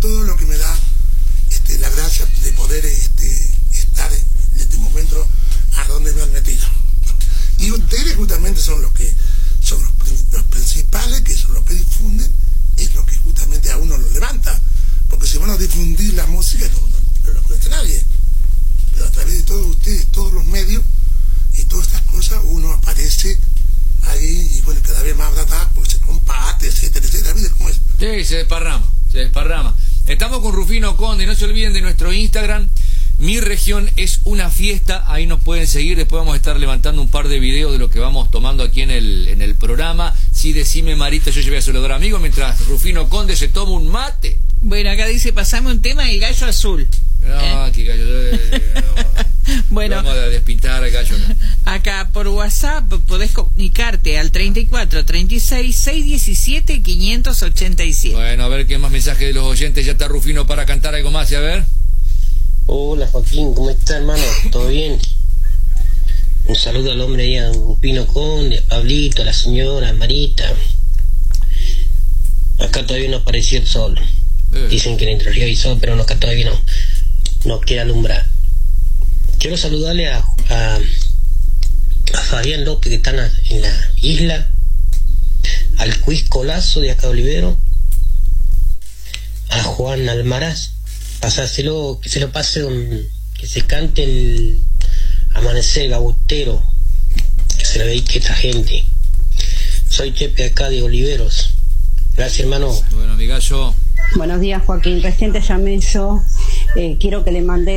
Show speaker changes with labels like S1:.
S1: todo lo que me da la gracia de poder estar en este momento a donde me han metido. Y ustedes justamente son los que son los principales, que son los que difunden, es lo que justamente a uno lo levanta, porque si vos no difundís la música no lo conoce nadie, pero a través de todos ustedes, todos los medios y todas estas cosas, uno aparece ahí y bueno, cada vez más data, pues se comparte, etcétera, etcétera. ¿Viste cómo es?
S2: Sí, se desparrama. Estamos con Rufino Conde, no se olviden de nuestro Instagram, Mi Región es una fiesta, ahí nos pueden seguir, después vamos a estar levantando un par de videos de lo que vamos tomando aquí en el programa. Sí, decime Marita, yo llevé a saludar amigos mientras Rufino Conde se toma un mate.
S3: Bueno, acá dice, pasame un tema del gallo azul.
S2: No, qué gallo,
S3: bueno,
S2: vamos a despintar al gallo.
S3: Acá por WhatsApp podés comunicarte al 34 36 617 587.
S2: Bueno, a ver qué más mensaje de los oyentes. Ya está Rufino para cantar algo más, y a ver.
S4: Hola Joaquín, ¿cómo está, hermano? ¿Todo bien? Un saludo al hombre ahí, a Rufino Conde, a Pablito, a la señora, a Marita. Acá todavía no apareció el sol. Dicen que en el río hay sol, pero acá todavía no quiere alumbrar. Quiero saludarle a Fabián López, que están en la isla, al Cuisco Lazo de acá de Olivero, a Juan Almaraz, pasárselo, que se lo pase que se cante el Amanecer Gabutero, que se le dedique a esta gente. Soy Chepe acá de Oliveros. Gracias, hermano.
S2: Bueno, mi gallo.
S5: Buenos días, Joaquín. Recién te llamé yo. Quiero que le mandé